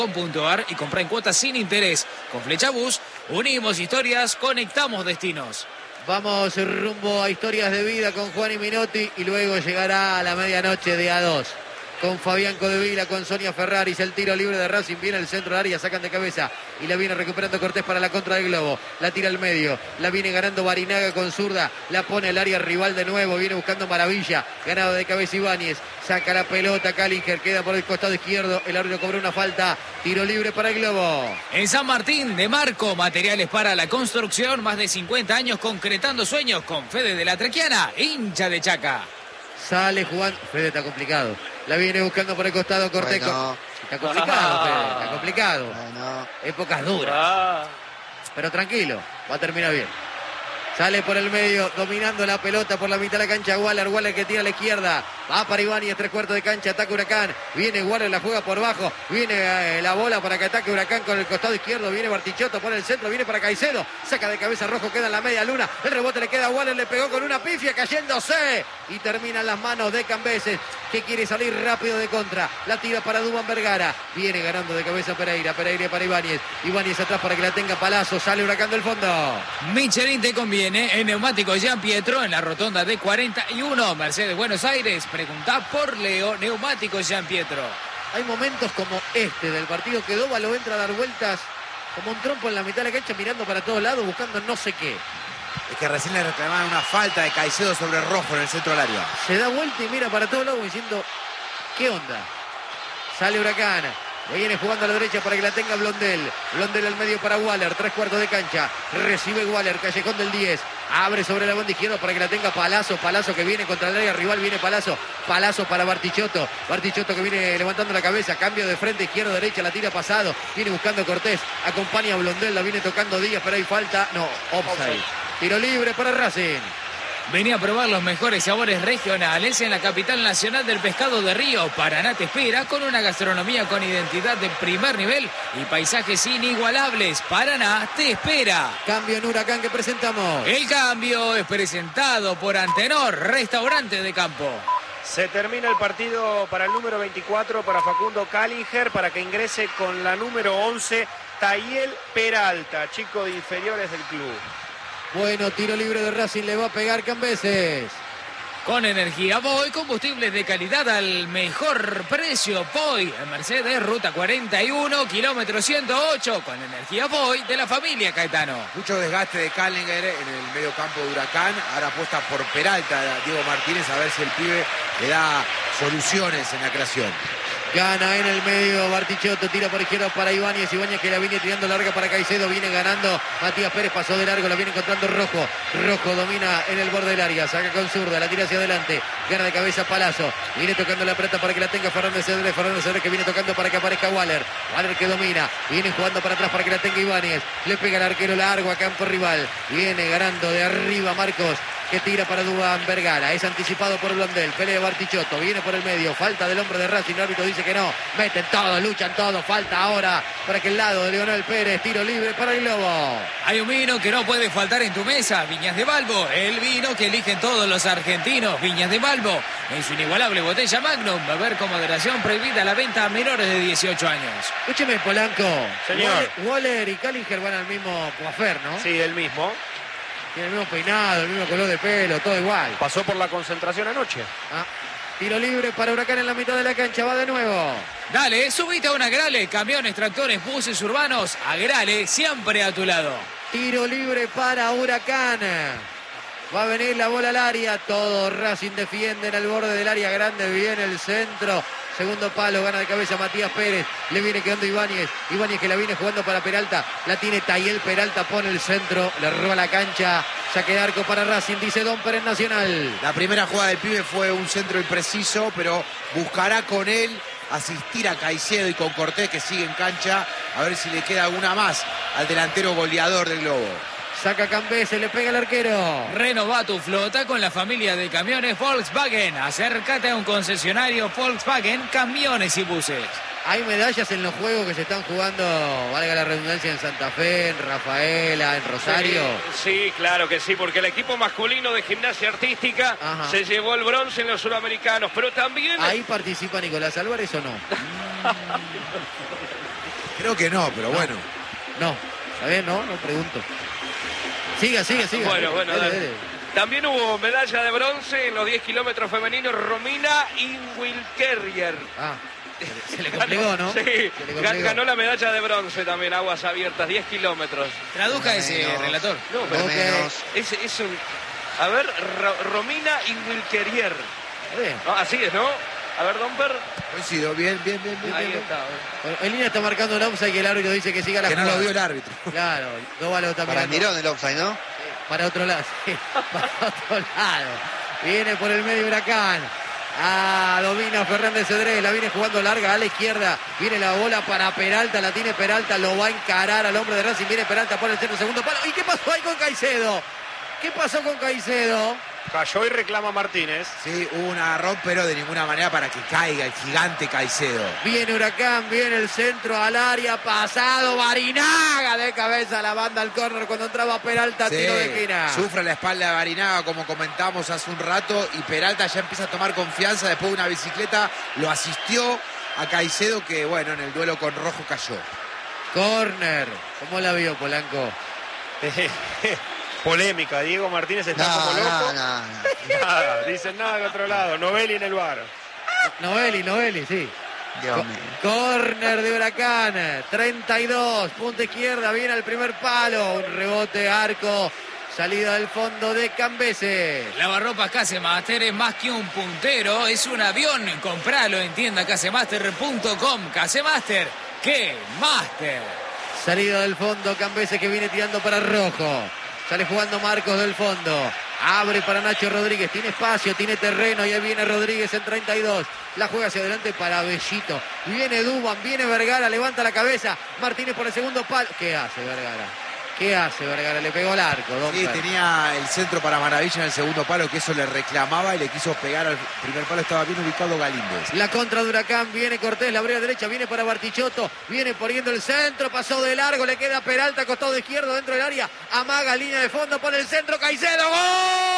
y compra en cuotas sin interés. Con Flechabús unimos historias, conectamos destinos. Vamos rumbo a Historias de Vida con Juan y Minotti y luego llegará a la medianoche de A2. Con Fabián Codevila, con Sonia Ferraris, el tiro libre de Racing, viene al centro del área, sacan de cabeza y la viene recuperando Cortés para la contra del Globo, la tira al medio, la viene ganando Barinaga con zurda, la pone al área rival de nuevo, viene buscando Maravilla, ganado de cabeza Ibáñez, saca la pelota Callinger, queda por el costado izquierdo, el árbitro cobró una falta, tiro libre para el Globo. En San Martín de Marco, materiales para la construcción, más de 50 años concretando sueños con Fede de la Trequiana, hincha de Chaca. Sale jugando, Fede está complicado. La viene buscando por el costado Cortés. Bueno. Está complicado, Fede, está complicado. Bueno. Épocas duras. Pero tranquilo, va a terminar bien. Sale por el medio, dominando la pelota por la mitad de la cancha. Waller que tira a la izquierda. Va para Ibáñez, 3/4 de cancha, ataca Huracán. Viene Waller, la juega por bajo. Viene la bola para que ataque Huracán con el costado izquierdo. Viene Bartichotto, pone el centro, viene para Caicedo. Saca de cabeza Rojo, queda en la media luna. El rebote le queda a Waller, le pegó con una pifia, cayéndose. Y termina en las manos de Cambeses, que quiere salir rápido de contra. La tira para Duván Vergara. Viene ganando de cabeza Pereira para Ibáñez. Ibáñez atrás para que la tenga Palazzo. Sale Huracán del fondo. Michelin te conviene. En Neumáticos Jean Pietro, en la rotonda de 41, Mercedes Buenos Aires. Preguntá por Leo, Neumáticos Jean Pietro. Hay momentos como este del partido que Dóvalo entra a dar vueltas como un trompo en la mitad de la cancha, mirando para todos lados, buscando no sé qué. Es que recién le reclamaban una falta de Caicedo sobre Rojo en el centro del área. Se da vuelta y mira para todos lados diciendo, ¿qué onda? Sale Huracán. Viene jugando a la derecha para que la tenga Blondel. Blondel al medio para Waller, 3/4 de cancha. Recibe Waller, callejón del 10. Abre sobre la banda izquierda para que la tenga Palazzo. Palazzo que viene contra el área rival, viene Palazzo. Palazzo para Bartichotto. Bartichotto que viene levantando la cabeza. Cambio de frente, izquierda, derecha, la tira pasado. Viene buscando Cortés. Acompaña a Blondel, la viene tocando Díaz, pero hay falta. No, offside. Tiro libre para Racing. Venía a probar los mejores sabores regionales en la capital nacional del pescado de Río. Paraná te espera con una gastronomía con identidad de primer nivel y paisajes inigualables. Paraná te espera. Cambio en Huracán que presentamos. El cambio es presentado por Antenor, restaurante de campo. Se termina el partido para el número 24, para Facundo Callinger, para que ingrese con la número 11, Tayel Peralta, chico de inferiores del club. Bueno, tiro libre de Racing, le va a pegar Cambeses. Con energía Boy, combustibles de calidad al mejor precio. Boy, en Mercedes, ruta 41, kilómetro 108, con energía Boy de la familia Caetano. Mucho desgaste de Callinger en el medio campo de Huracán. Ahora apuesta por Peralta, Diego Martínez, a ver si el pibe le da soluciones en la creación. Gana en el medio Bartichotto, tira por izquierda para Ibáñez. Ibáñez que la viene tirando larga para Caicedo. Viene ganando Matías Pérez, pasó de largo, la viene encontrando Rojo. Rojo domina en el borde del área, saca con zurda, la tira hacia adelante. Gana de cabeza Palazzo. Viene tocando la pelota para que la tenga Fernández Cedrés. Fernández Cedrés que viene tocando para que aparezca Waller. Waller que domina. Viene jugando para atrás para que la tenga Ibáñez. Le pega el arquero largo a campo rival. Viene ganando de arriba Marcos, que tira para Duván Vergara. Es anticipado por Blondel. Pelea Bartichotto. Viene por el medio. Falta del hombre de Racing. El árbitro dice que no. Meten todo, luchan todo. Falta ahora para aquel lado de Leonel Pérez. Tiro libre para el Globo. Hay un vino que no puede faltar en tu mesa. Viñas de Balbo. El vino que eligen todos los argentinos. Viñas de Balbo. En su inigualable botella Magnum. Beber con moderación, prohibida la venta a menores de 18 años. Escúcheme, Polanco. Señor. Waller y Callinger van al mismo coafer, ¿no? Sí, el mismo. Tiene el mismo peinado, el mismo color de pelo, todo igual. Pasó por la concentración anoche. Tiro libre para Huracán en la mitad de la cancha. Va de nuevo. Dale, subite a una Agrale. Camiones, tractores, buses urbanos. Agrale, siempre a tu lado. Tiro libre para Huracán. Va a venir la bola al área. Todo Racing defiende en el borde del área grande. Viene el centro. Segundo palo, gana de cabeza Matías Pérez. Le viene quedando Ibáñez. Ibáñez que la viene jugando para Peralta. La tiene Tayel Peralta, pone el centro. Le roba la cancha. Saque de arco para Racing, dice Don Pérez Nacional. La primera jugada del pibe fue un centro impreciso, pero buscará con él asistir a Caicedo y con Cortés, que sigue en cancha, a ver si le queda alguna más al delantero goleador del Globo. Saca Cambeses, le pega el arquero. Renova tu flota con la familia de camiones Volkswagen. Acércate a un concesionario Volkswagen, camiones y buses. Hay medallas en los juegos que se están jugando, valga la redundancia, en Santa Fe, en Rafaela, en Rosario. Sí, claro que sí, porque el equipo masculino de gimnasia artística se llevó el bronce en los suramericanos, pero también... ¿Ahí participa Nicolás Álvarez o no? Creo que no, pero bueno. No, ¿está bien? No pregunto. Siga. Bueno, Dale, dale. dale. También hubo medalla de bronce en los 10 kilómetros femeninos, Romina Ingwilkerrier. Se le complicó, ¿no? Sí, Se le complicó. ganó la medalla de bronce también, aguas abiertas, 10 kilómetros. Traduzca ese relator. No, pero Ok. es un... A ver, Romina Ingwilkerrier. Bien. No, así es, ¿no? A ver, Domper. Coincido, bien. Ahí está. Bueno, en línea está marcando un offside y el árbitro dice que siga la Que no jugada. lo vio el árbitro. Claro, Dóvalo está Para mirando. Mirón el offside, ¿no? Para otro lado, sí, para otro lado. Viene por el medio Huracán. Domina Fernández Cedrés, la viene jugando larga a la izquierda. Viene la bola para Peralta, la tiene Peralta, lo va a encarar al hombre de Racing. Viene Peralta por el centro, segundo palo. ¿Y qué pasó ahí con Caicedo? ¿Qué pasó con Caicedo? Cayó y reclama Martínez. Sí, hubo un agarrón, pero de ninguna manera para que caiga el gigante Caicedo. Viene Huracán, viene el centro al área, pasado Barinaga de cabeza a la banda al córner cuando entraba Peralta, Sí, tiro de esquina. sufre la espalda de Barinaga, como comentamos hace un rato, y Peralta ya empieza a tomar confianza después de una bicicleta. Lo asistió a Caicedo, que bueno, en el duelo con Rojo cayó. Córner. ¿Cómo la vio, Polanco? Polémica, Diego Martínez está como loco. Nada, dicen nada del otro lado. Novelli en el bar. Novelli, sí. Dios mío. Córner de Huracán, 32, punta izquierda, viene al primer palo, un rebote, arco, salida del fondo de Cambese. Lavarropas Casemaster es más que un puntero, es un avión. Compralo en tienda casemaster.com. Casemaster, ¡qué máster! Salida del fondo, Cambese que viene tirando para Rojo. Sale jugando Marcos del fondo. Abre para Nacho Rodríguez. Tiene espacio, tiene terreno. Y ahí viene Rodríguez en 32. La juega hacia adelante para Bellito. Viene Duban, viene Vergara, levanta la cabeza. Martínez por el segundo palo. ¿Qué hace Vergara? Le pegó el arco, Sí, tenía el centro para Maravilla en el segundo palo, que eso le reclamaba y le quiso pegar al primer palo. Estaba bien ubicado Galíndez. La contra de Huracán, viene Cortés, la abre a derecha, viene para Bartichotto, viene poniendo el centro, pasó de largo, le queda Peralta, costado izquierdo dentro del área, amaga línea de fondo, pone el centro, Caicedo, ¡gol!